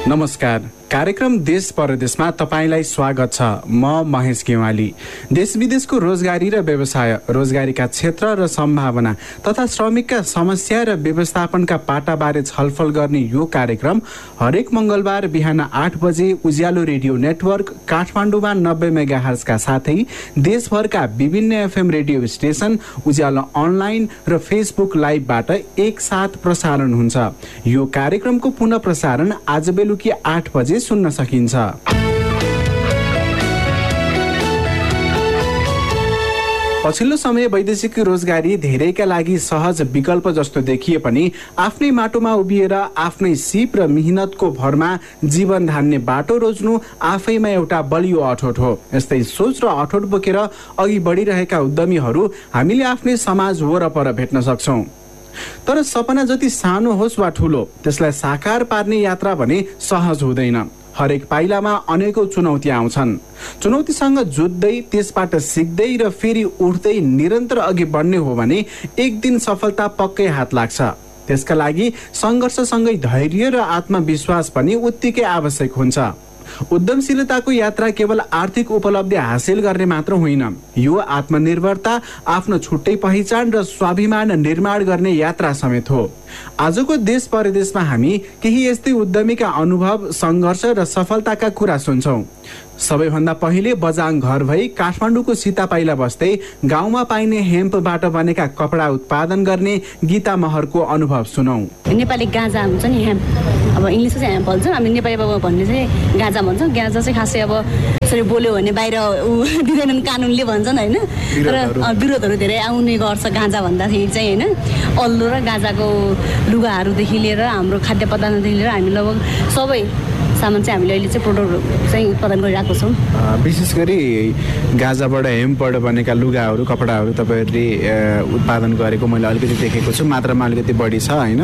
नमस्कार। कार्यक्रम देश परदेशमा तपाईलाई स्वागत छ। म महेश गेवाली। देश विदेशको रोजगारी र व्यवसाय, रोजगारीका क्षेत्र र सम्भावना तथा श्रमिकका समस्या र व्यवस्थापनका पाटाबारे छलफल गर्ने यो कार्यक्रम हरेक मंगलबार बिहान 8 बजे उज्यालो रेडियो नेटवर्क काठमाडौँमा 90 मेगाहर्जका साथै देशभरका विभिन्न एफएम रेडियो स्टेशन, उज्यालो अनलाइन र फेसबुक लाइभबाट एकसाथ प्रसारण हुन्छ। यो कार्यक्रमको पुनः प्रसारण आज बेलुकी 8 बजे सुन्न सकिन्छ। पछिल्लो समय वैदेशिक रोजगारी धेरैका लागि सहज विकल्प जस्तो देखिए पनि आफ्नै माटोमा उभिएर आफ्नै सिप र मिहिनेतको भरमा जीवन धान्ने बाटो रोज्नु आफैमा एउटा बलियो अठोट हो। यस्तै सोच र अठोट बोकेर अघि बढिरहेका उद्यमीहरू हामीले आफ्नै समाज वरपर भेट्न सक्छौं। तर सपना जति सानो होस् वा ठुलो, त्यसलाई साकार पार्ने यात्रा भने सहज हुँदैन। हरेक पाइलामा अनेकौं चुनौती आउँछन्। चुनौतीसँग जुझ्दै, त्यसबाट सिक्दै र फेरि उठ्दै निरन्तर अघि बढ्ने हो भने एक दिन सफलता पक्कै हात लाग्छ। त्यसका लागि संघर्षसँगै धैर्य र आत्मविश्वास पनि उत्तिकै आवश्यक हुन्छ। उद्यमशीलताको यात्रा केवल आर्थिक उपलब्धि हासिल गर्ने मात्र होइन, यो आत्मनिर्भरता, आफ्नो छुट्टै पहिचान र स्वाभिमान निर्माण गर्ने यात्रा समेत हो। आजको देश परदेशमा हामी केही यस्तै उद्यमीका अनुभव, सङ्घर्ष र सफलताका कुरा सुन्छौं। सबैभन्दा पहिले बजाङ घर भई काठमाडौँको सीतापाइला बस्दै गाउँमा पाइने हेम्पबाट बनेका कपडा उत्पादन गर्ने गीता महरको अनुभव सुनौ। नेपाली गाजा हुन्छ नि, हेम्प, अब इङ्ग्लिसमा चाहिँ हेम्प भन्छ, हामी नेपालीमा भन्ने चाहिँ गाजा भन्छ। गाजा चाहिँ खासै अब यसरी बोल्यो भने बाहिर दिँदैनन्, कानुनले भन्छन् होइन, र विरोधहरू धेरै आउने गर्छ गाजा भन्दाखेरि चाहिँ होइन। अल्लो र गाजाको लुगाहरूदेखि लिएर हाम्रो खाद्य पदार्थदेखि लिएर हामी लगभग सबै सामान चाहिँ हामीले अहिले चाहिँ प्रोडक्ट चाहिँ उत्पादन गरिरहेको छौँ। विशेष गरी गाजाबाट, हेम्पबाट बनेका लुगाहरू, कपडाहरू तपाईँहरूले उत्पादन गरेको मैले अलिकति देखेको छु। मात्रामा अलिकति बढी छ होइन।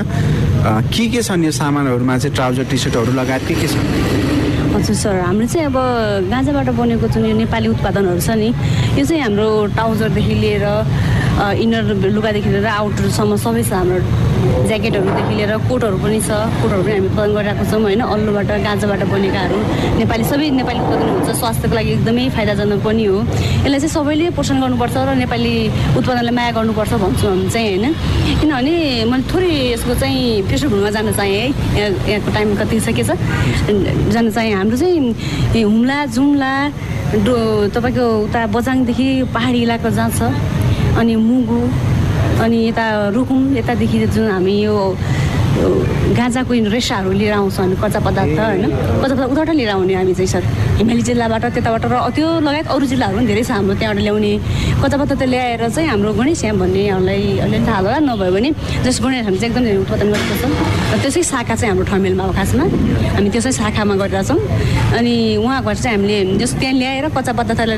के छन् यो सामानहरूमा चाहिँ? ट्राउजर, टी सर्टहरू लगायत के छन्? हजुर सर, हाम्रो चाहिँ अब गाजाबाट बनेको जुन यो नेपाली उत्पादनहरू छ नि, यो चाहिँ हाम्रो ट्राउजरदेखि लिएर इनर लुगादेखि लिएर आउटरसम्म सबै छ। हाम्रो ज्याकेटहरूदेखि लिएर कोटहरू पनि छ, कोटहरू पनि हामी उत्पादन गरिरहेको छौँ होइन। अल्लोबाट, गाजाबाट बनेकाहरू नेपाली, सबै नेपाली उत्पादन हुन्छ। स्वास्थ्यको लागि एकदमै फाइदाजनक पनि हो। यसलाई चाहिँ सबैले पोषण गर्नुपर्छ र नेपाली उत्पादनलाई माया गर्नुपर्छ भन्छु हामी चाहिँ होइन। किनभने मैले थोरै यसको चाहिँ पृष्ठभूमिमा जान चाहेँ है, यहाँको टाइम कति छ के छ जान चाहेँ। हाम्रो चाहिँ हुम्ला, जुम्ला, तपाईँको उता बजाङदेखि पहाडी इलाका जहाँ छ, अनि मुगु, अनि यता रुकुम, यतादेखि जुन हामी यो गाजाको रेसाहरू लिएर आउँछ हामी, कच्चा पदार्थ होइन, कच्चा पदार्थ उताबाट लिएर आउने हामी चाहिँ सर, हिमाली जिल्लाबाट, त्यताबाट र त्यो लगायत अरू जिल्लाहरू पनि धेरै छ हाम्रो त्यहाँबाट ल्याउने कच्चा पदार्थ ल्याएर चाहिँ हाम्रो गणेश हेम्प भन्नेहरूलाई अलिअलि थाहा होला, नभयो भने जस गणेश हेम्प चाहिँ एकदम धेरै उत्पादन गरेको छ। र त्यसै शाखा चाहिँ हाम्रो ठमेलमा हो खासमा, हामी त्यसै शाखामा गरिरहेछौँ। अनि उहाँबाट चाहिँ हामीले जस त्यहाँ ल्याएर कच्चा पदार्थलाई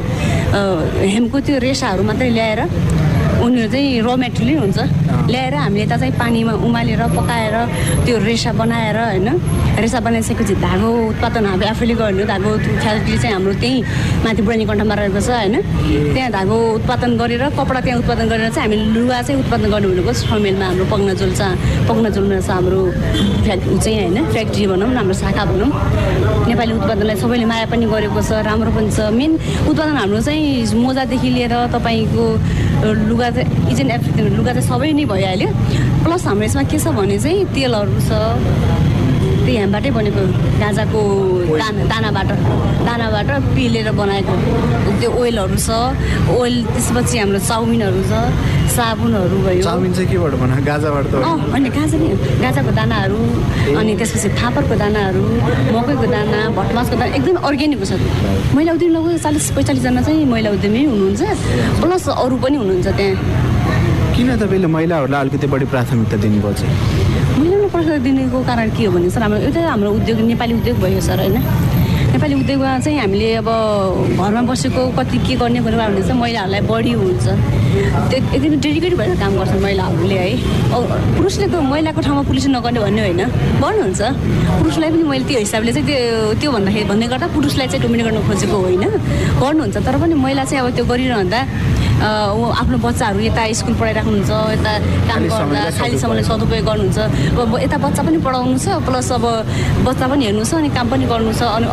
हेम्पको त्यो रेसाहरू मात्रै ल्याएर उनीहरू चाहिँ र मेटेरियल हुन्छ, ल्याएर हामीले यता चाहिँ पानीमा उमालेर पकाएर त्यो रेसा बनाएर होइन, रेसा बनाइसकेपछि धागो उत्पादन हामी आफैले गर्ने। धागो फ्याक्ट्री चाहिँ हाम्रो त्यहीँ माथि बुढानी कण्ठमा रहेको छ होइन। त्यहाँ धागो उत्पादन गरेर, कपडा त्यहाँ उत्पादन गरेर चाहिँ हामीले लुगा चाहिँ उत्पादन गर्नु भनेको ठमेलमा हाम्रो पग्नाजुलमा छ हाम्रो फ्याक्ट्री चाहिँ होइन, फ्याक्ट्री भनौँ न, हाम्रो शाखा भनौँ। नेपाली उत्पादनलाई सबैले माया पनि गरेको छ, राम्रो पनि छ। मेन उत्पादन हाम्रो चाहिँ मोजादेखि लिएर तपाईँको लुगा चाहिँ इच एन्ड एभ्रिथिङ, लुगा चाहिँ सबै नै भइहाल्यो। प्लस हाम्रो यसमा के छ भने चाहिँ तेलहरू छ, त्यही हेम्पबाटै बनेको गाजाको दानाबाट पिलेर बनाएको त्यो ओइलहरू छ। ओइल, त्यसपछि हाम्रो चाउमिनहरू छ, साबुनहरू भयो। चाउमिन चाहिँ केबाट बना? गाजाबाट त अनि गाजाको दानाहरू, अनि त्यसपछि फापरको दानाहरू, मकैको दाना, भटमासको दाना, एकदम अर्ग्यानिक छ। महिला उद्यमी लगभग 40-45 जना चाहिँ महिला उद्यमी हुनुहुन्छ, प्लस अरू पनि हुनुहुन्छ त्यहाँ। किन तपाईँले महिलाहरूलाई अलिकति बढी प्राथमिकता दिनुभयो चाहिँ? महिलालाई प्राथमिकता दिनेको कारण के हो भने सर, हाम्रो एउटा हाम्रो उद्योग नेपाली उद्योग भयो सर होइन। नेपाली उद्योगमा चाहिँ हामीले अब घरमा बसेको कति के गर्ने कुरा भने चाहिँ महिलाहरूलाई बढी हुन्छ, त्यो एकदमै डेडिकेट भएर काम गर्छन् महिलाहरूले है। पुरुषले त महिलाको ठाउँमा पुरुषले नगर्ने भन्ने होइन, गर्नुहुन्छ। पुरुषलाई पनि मैले त्यो हिसाबले चाहिँ त्यो भन्ने गर्दा पुरुषलाई चाहिँ डोमिनेट गर्न खोजेको होइन, गर्नुहुन्छ। तर पनि महिला चाहिँ अब त्यो गरिरहँदा आफ्नो बच्चाहरू यता स्कुल पढाइराख्नुहुन्छ, यता काम गर्दा खाली समयलाई सदुपयोग गर्नुहुन्छ। अब यता बच्चा पनि पढाउनु छ, प्लस अब बच्चा पनि हेर्नु छ अनि काम पनि गर्नु छ, अनि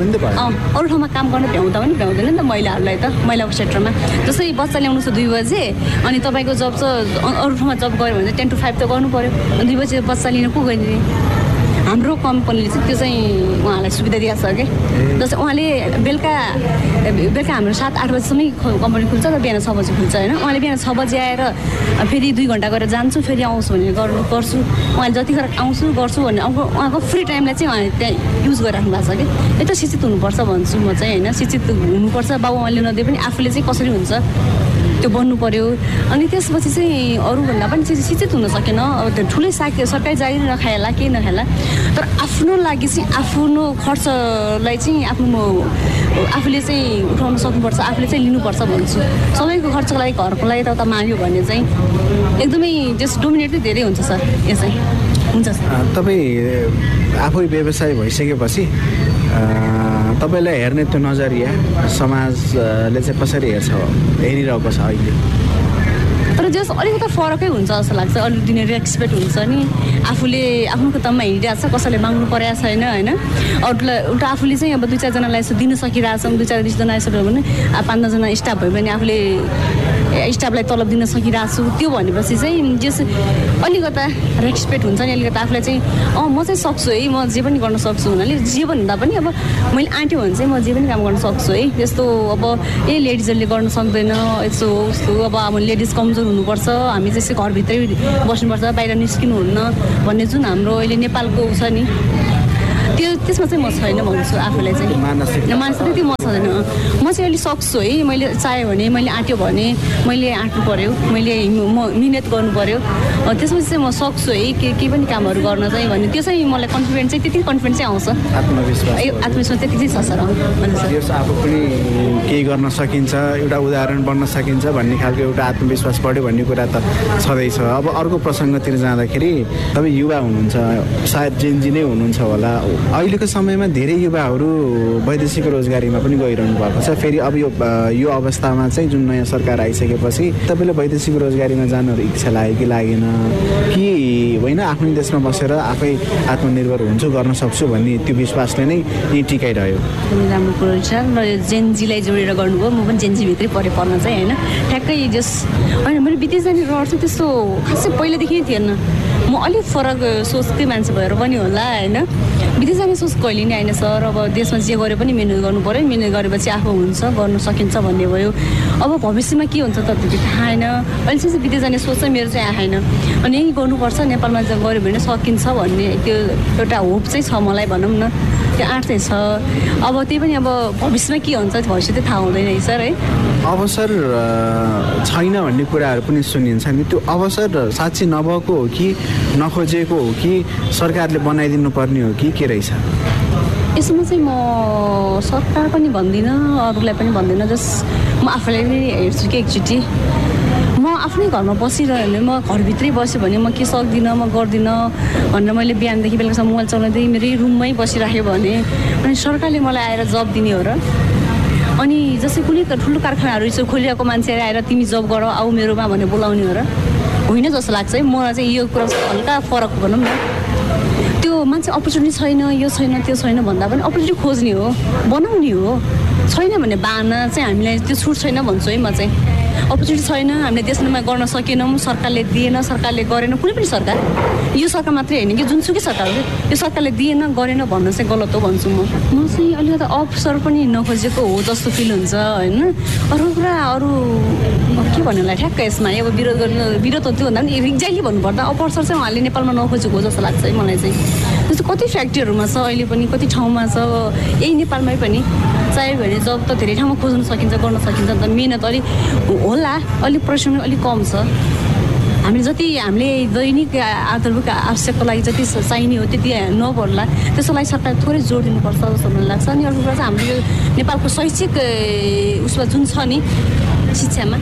अरू ठाउँमा काम गर्न भ्याउँदा पनि भ्याउँदैन नि त महिलाहरूलाई त। महिलाको क्षेत्रमा जस्तै बच्चा ल्याउनु छ 2 बजे अनि तपाईँको जब छ अरू ठाउँमा जब गयो भने 10 to 5 त गर्नु पऱ्यो। 2 बजे बच्चा लिन को गइदिने? हाम्रो कम्पनीले चाहिँ त्यो चाहिँ उहाँलाई सुविधा दिएको छ कि जस्तै उहाँले बेलुका हाम्रो 7-8 बजीसम्मै कम्पनी खुल्छ र बिहान 6 बजी खुल्छ होइन। उहाँले बिहान 6 बजी आएर फेरि 2 घन्टा गरेर जान्छु, फेरि आउँछु भने गर्छु। उहाँले जतिखेर आउँछु गर्छु भन्ने उहाँको फ्री टाइमलाई चाहिँ उहाँले त्यहाँ युज गरिराख्नु भएको छ कि यता शिक्षित हुनुपर्छ भन्छु म चाहिँ होइन। शिक्षित हुनुपर्छ, बाबुआमाले नदिए पनि आफूले चाहिँ कसरी हुन्छ त्यो बन्नु पर्यो। अनि त्यसपछि चाहिँ अरूभन्दा पनि चाहिँ शिक्षित हुन सकेन। अब त्यो ठुलै सरकारी जागिर नखाएला केही नखाएला, तर आफ्नो लागि चाहिँ आफ्नो खर्चलाई चाहिँ आफूले चाहिँ उठाउन सक्नुपर्छ, आफूले चाहिँ लिनुपर्छ भन्छु। सबैको खर्चको लागि घरको लागि यता माग्यो भने चाहिँ एकदमै जस डोमिनेट चाहिँ धेरै हुन्छ सर। यो चाहिँ हुन्छ सर। तपाईँ आफै व्यवसाय भइसकेपछि तपाईँलाई हेर्ने त्यो नजरिया समाजले चाहिँ कसरी हेरिरहेको छ अहिले? तर जस अलिकति फरकै हुन्छ जस्तो लाग्छ। अलिक दिने रेस्पेक्ट हुन्छ नि, आफूले आफ्नो खुट्टामा हिँडिरहेको छ, कसैले माग्नु परेको छैन होइन। एउटा आफूले चाहिँ अब 2-4 जनालाई यसो दिन सकिरहेछौँ, 2-4 जना यसो भयो भने 5-9 जना स्टाफ भयो भने आफूले स्टाफलाई तलब दिन सकिरहेको छु। त्यो भनेपछि चाहिँ जस अलिकता रेस्पेक्ट हुन्छ नि, अलिकति आफूलाई चाहिँ म चाहिँ सक्छु है, म जे पनि गर्न सक्छु हुनाले जे भन्दा पनि अब मैले आँट्यो भने चाहिँ म जे पनि काम गर्न सक्छु है। त्यस्तो अब लेडिजहरूले गर्न सक्दैन यस्तो उस्तो, अब लेडिज कमजोर हुनुपर्छ, हामी चाहिँ घरभित्रै बस्नुपर्छ, बाहिर निस्किनुहुन्न भन्ने जुन हाम्रो अहिले नेपालको छ नि त्यसमा चाहिँ म छैन भन्छु। आफूलाई चाहिँ मानसिकता त्यो म छैन। म चाहिँ अहिले सक्छु है, मैले चाह्यो भने मैले आँट्यो भने मैले आँट्नु पऱ्यो, मैले मिहिनेत गर्नु पऱ्यो, त्यसपछि चाहिँ म सक्छु है केही पनि कामहरू गर्न चाहिँ भन्ने त्यो चाहिँ मलाई कन्फिडेन्स चाहिँ त्यति कन्फिडेन्स चाहिँ आउँछ। आत्मविश्वास त्यति चाहिँ छ सर। आफू पनि केही गर्न सकिन्छ, एउटा उदाहरण बन्न सकिन्छ भन्ने खालको एउटा आत्मविश्वास बढ्यो भन्ने कुरा त छँदैछ। अब अर्को प्रसङ्गतिर जाँदाखेरि तपाईँ युवा हुनुहुन्छ, सायद जेनजी नै हुनुहुन्छ होला। अहिलेको समयमा धेरै युवाहरू वैदेशिक रोजगारीमा पनि गइरहनु भएको छ। फेरि अब यो अवस्थामा चाहिँ जुन नयाँ सरकार आइसकेपछि तपाईँले वैदेशिक रोजगारीमा जानु इच्छा लाग्यो कि लागेन कि होइन? आफ्नै देशमा बसेर आफै आत्मनिर्भर हुन्छु, गर्न सक्छु भन्ने त्यो विश्वासले नै यहीँ टिकाइरह्यो। राम्रो कुरो छ र जेनजीलाई जोडेर गर्नुभयो। म पनि जेनजीभित्रै पर्न चाहिँ होइन ठ्याक्कै जस होइन। मैले विदेश जाने रहर चाहिँ त्यस्तो खासै पहिलादेखि थिएन। म अलिक फरक सोचकै मान्छे भएर पनि होला होइन। विदेश जाने सोच कहिले नै आएन सर। अब देशमा जे गरे पनि मिहिनेत गर्नु पऱ्यो, मिहिनेत गरेपछि आफू हुन्छ, गर्न सकिन्छ भन्ने भयो। अब भविष्यमा के हुन्छ त त्यो थाहा छैन। अहिले चाहिँ विदेश जाने सोच चाहिँ मेरो चाहिँ आएन। अनि यहीँ गर्नुपर्छ, नेपालमा गऱ्यो भने सकिन्छ भन्ने त्यो एउटा होप चाहिँ छ मलाई भनौँ न, त्यो आँट चाहिँ छ। अब त्यही पनि अब भविष्यमा के हुन्छ भविष्य चाहिँ थाहा हुँदैन है सर है। अवसर छैन भन्ने कुराहरू पनि सुनिन्छ नि, त्यो अवसर साँच्चै नभएको हो कि नखोजेको हो कि सरकारले बनाइदिनु पर्ने हो कि के रहेछ? यसमा चाहिँ म सरकार पनि भन्दिनँ, अरूलाई पनि भन्दिनँ, जस म आफूलाई पनि हेर्छु कि एकचोटि म आफ्नै घरमा बसिरह्यो भने, म घरभित्रै बस्यो भने म के सक्दिनँ, म गर्दिनँ भनेर मैले बिहानदेखि बेलुकासम्म मोबाइल चलाउँदै मेरै रुममै बसिराख्यो भने अनि सरकारले मलाई आएर जब दिने हो र? अनि जस्तै कुनै ठुलो कारखानाहरू यसो खोलिरहेको मान्छेहरू आएर तिमी जब गर आऊ मेरोमा भनेर बोलाउने हो र? होइन जस्तो लाग्छ है मलाई चाहिँ। यो कुरा हल्का फरक भनौँ न, त्यो मान्छे अपर्च्युनिटी छैन, यो छैन त्यो छैन भन्दा पनि अपर्च्युनिटी खोज्ने हो, बनाउने हो। छैन भने बाहना चाहिँ हामीलाई त्यो छुट छैन भन्छु है म चाहिँ। अपर्च्युनिटी छैन, हामीले देशमा गर्न सकेनौँ, सरकारले दिएन, सरकारले गरेन, कुनै पनि सरकार, यो सरकार मात्रै होइन कि जुनसुकै सरकार हो, यो सरकारले दिएन गरेन भन्नु चाहिँ गलत हो भन्छु म चाहिँ। अलिकति अवसर पनि नखोजेको हो जस्तो फिल हुन्छ होइन। अरू कुरा अरू के भन्नुलाई ठ्याक्क यसमा अब विरोध हो त्यो भन्दा पनि एक्ज्याक्टली भन्नुपर्दा अवसर चाहिँ उहाँले नेपालमा नखोजेको हो जस्तो लाग्छ है मलाई चाहिँ। त्यस्तो कति फ्याक्ट्रीहरूमा छ अहिले पनि, कति ठाउँमा छ, यही नेपालमै पनि चाहियो भने जब त धेरै ठाउँमा खोज्न सकिन्छ, गर्न सकिन्छ। त मिहिनेत अलिक होला, अलिक परिश्रम अलिक कम छ। हामीले जति हामीले दैनिक आधारभूत आवश्यकताको लागि जति चाहिने हो त्यति नपर्ला, त्यसको लागि सरकारले थोरै जोड दिनुपर्छ जस्तो मलाई लाग्छ। अनि अर्को कुरा चाहिँ हाम्रो यो नेपालको शैक्षिक उसमा जुन छ नि शिक्षामा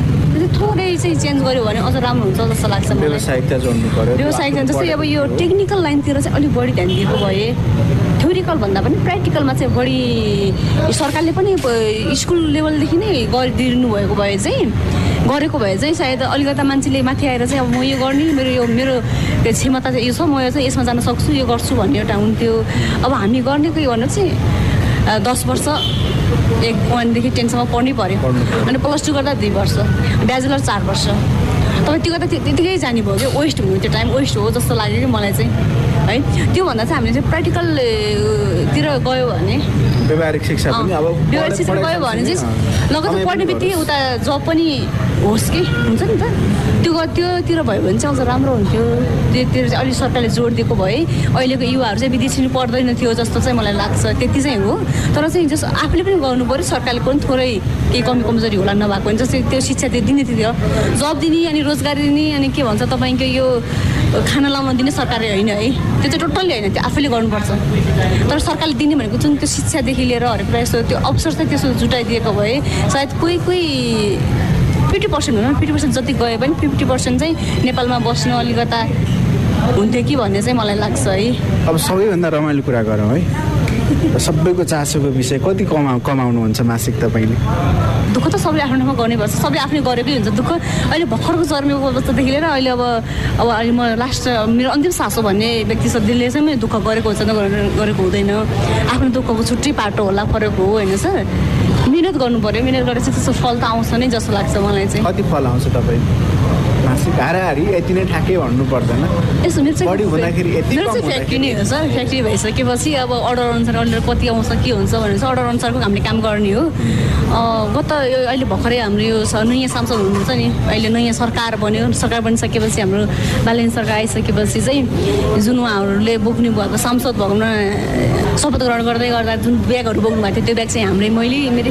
थोरै चाहिँ चेन्ज गर्यो भने अझ राम्रो हुन्छ जस्तो लाग्छ मलाई व्यावसायिकता जोड्नु पर्यो व्यवसायिक जस्तै अब यो टेक्निकल लाइनतिर चाहिँ अलिक बढी ध्यान दिएको भए थ्योरिकल भन्दा पनि प्र्याक्टिकलमा चाहिँ बढी सरकारले पनि स्कुल लेभलदेखि नै गरिदिनु भएको भए चाहिँ गरेको भए चाहिँ सायद अलिकता मान्छेले माथि आएर चाहिँ अब म यो गर्ने मेरो क्षमता चाहिँ यो छ म चाहिँ यसमा जान सक्छु यो गर्छु भन्ने एउटा हुन्थ्यो अब हामी गर्ने के भन्नु चाहिँ 10 वर्ष 1देखि 10सम्म पढ्नै पऱ्यो अनि +2 गर्दा 2 वर्ष ब्याचलर 4 वर्ष तपाईँ त्यो गर्दा त्यतिकै जाने भयो क्या वेस्ट हुनु त्यो टाइम वेस्ट हो जस्तो लाग्यो कि मलाई चाहिँ है त्योभन्दा चाहिँ हामीले चाहिँ प्र्याक्टिकलतिर गयो भने व्यावहारिक शिक्षा पनि अब व्यावहारिक शिक्षा गयो भने चाहिँ लगातार पढ्ने बित्तिकै उता जब पनि होस् कि हुन्छ नि त त्योतिर भयो भने चाहिँ अझ राम्रो हुन्थ्यो त्योतिर चाहिँ अलिक सरकारले जोड दिएको भए अहिलेको युवाहरू चाहिँ विदेशी पढ्दैन थियो जस्तो चाहिँ मलाई लाग्छ त्यति चाहिँ हो तर चाहिँ जस आफूले पनि गर्नु पऱ्यो सरकारले पनि थोरै केही कमी कमजोरी होला नभएको भने जस्तै त्यो शिक्षा दिने थियो जब दिने अनि रोजगारी दिने अनि के भन्छ तपाईँको यो खाना लाउन दिने सरकारले होइन है त्यो चाहिँ टोटल्ली होइन त्यो आफूले गर्नुपर्छ तर सरकारले दिने भनेको जुन त्यो शिक्षादेखि लिएर हरेक कुरा यस्तो त्यो अवसर चाहिँ त्यसो जुटाइदिएको भए सायद कोही 50% हुन 50% जति गए पनि 50% चाहिँ नेपालमा बस्नु अलिकता हुन्थ्यो कि भन्ने चाहिँ मलाई लाग्छ है अब सबैभन्दा रमाइलो कुरा गरौँ है सबैको चासोको विषय कति कमाउनुहुन्छ मासिक तपाईँले दुःख त सबैले आफ्नो ठाउँमा गर्नैपर्छ सबैले आफूले गरेकै हुन्छ दुःख अहिले भर्खरको जन्मेको अवस्थादेखि लिएर अहिले अब अहिले म लास्ट मेरो अन्तिम सासो भन्ने व्यक्तिले चाहिँ मैले दुःख गरेको हुन्छ गरेको हुँदैन आफ्नो दुःखको छुट्टै पाटो होला फरक हो होइन सर मिहिनेत गर्नु पऱ्यो मिहिनेत गरेर चाहिँ त्यस्तो फल त आउँछ नै जस्तो लाग्छ मलाई चाहिँ कति फल आउँछ तपाईँ मासिक हाराहारी यति नै ठ्याक्कै भन्नु पर्दैन यसो मेरो चाहिँ फ्याक्ट्री नै हो सर फ्याक्ट्री भइसकेपछि अब अर्डर अनुसार कति आउँछ के हुन्छ भनेर चाहिँ अर्डर अनुसारको हामीले काम गर्ने हो अहिले भर्खरै हाम्रो यो नयाँ सांसद हुनुहुन्छ नि अहिले नयाँ सरकार बन्यो सरकार बनिसकेपछि हाम्रो बालेन सरकार आइसकेपछि चाहिँ जुन उहाँहरूले बोक्नु भएको सांसद भएको शपथ ग्रहण गर्दै गर्दा जुन ब्यागहरू बोक्नु भएको थियो त्यो ब्याग चाहिँ मैले